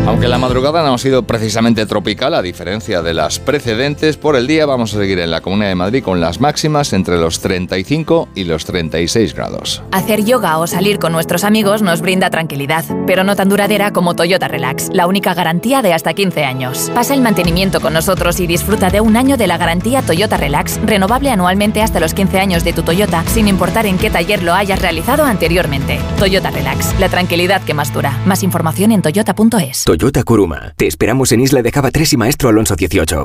Aunque la madrugada no ha sido precisamente tropical, a diferencia de las precedentes, por el día vamos a seguir en la Comunidad de Madrid con las máximas entre los 35 y los 36 grados. Hacer yoga o salir con nuestros amigos nos brinda tranquilidad, pero no tan duradera como Toyota Relax, la única garantía de hasta 15 años. Pasa el mantenimiento con nosotros y disfruta de un año de la garantía Toyota Relax, renovable anualmente hasta los 15 años de tu Toyota, sin importar en qué taller lo hayas realizado anteriormente. Toyota Relax, la tranquilidad que más dura. Más información en toyota.es. Toyota Kuruma. Te esperamos en Isla de Java 3 y Maestro Alonso 18.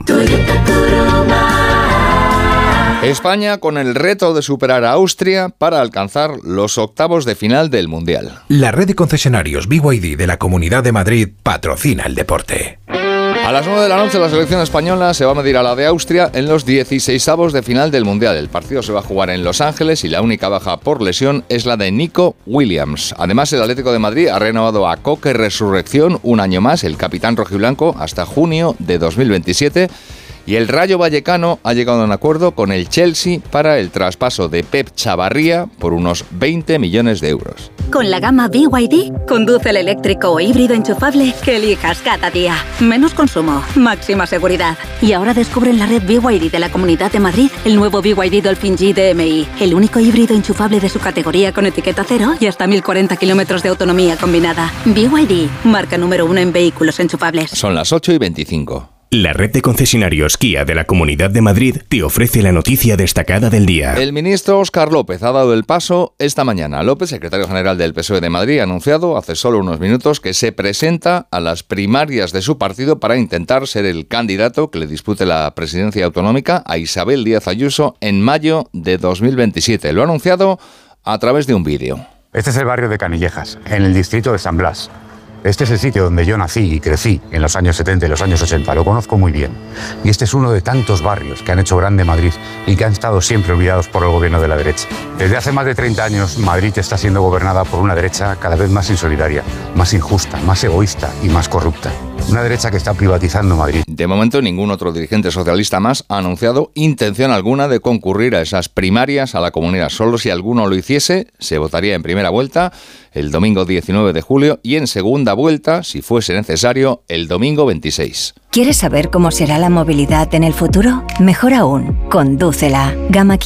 España con el reto de superar a Austria para alcanzar los octavos de final del Mundial. La red de concesionarios BYD de la Comunidad de Madrid patrocina el deporte. A las 9 de la noche la selección española se va a medir a la de Austria en los 16avos de final del Mundial. El partido se va a jugar en Los Ángeles y la única baja por lesión es la de Nico Williams. Además, el Atlético de Madrid ha renovado a Coque Resurrección un año más, el capitán rojiblanco, hasta junio de 2027. Y el Rayo Vallecano ha llegado a un acuerdo con el Chelsea para el traspaso de Pep Chavarría por unos 20 millones de euros. Con la gama BYD, conduce el eléctrico o híbrido enchufable que elijas cada día. Menos consumo, máxima seguridad. Y ahora descubre en la red BYD de la Comunidad de Madrid el nuevo BYD Dolphin G DMI, el único híbrido enchufable de su categoría con etiqueta cero y hasta 1040 kilómetros de autonomía combinada. BYD, marca número 1 en vehículos enchufables. Son las 8:25. La red de concesionarios Kia de la Comunidad de Madrid te ofrece la noticia destacada del día. El ministro Óscar López ha dado el paso esta mañana. López, secretario general del PSOE de Madrid, ha anunciado hace solo unos minutos que se presenta a las primarias de su partido para intentar ser el candidato que le dispute la presidencia autonómica a Isabel Díaz Ayuso en mayo de 2027. Lo ha anunciado a través de un vídeo. Este es el barrio de Canillejas, en el distrito de San Blas. Este es el sitio donde yo nací y crecí en los años 70 y los años 80. Lo conozco muy bien. Y este es uno de tantos barrios que han hecho grande Madrid y que han estado siempre olvidados por el gobierno de la derecha. Desde hace más de 30 años, Madrid está siendo gobernada por una derecha cada vez más insolidaria, más injusta, más egoísta y más corrupta. Una derecha que está privatizando Madrid. De momento, ningún otro dirigente socialista más ha anunciado intención alguna de concurrir a esas primarias a la Comunidad. Solo si alguno lo hiciese, se votaría en primera vuelta el domingo 19 de julio y en segunda vuelta, si fuese necesario, el domingo 26. ¿Quieres saber cómo será la movilidad en el futuro? Mejor aún, condúcela. Gama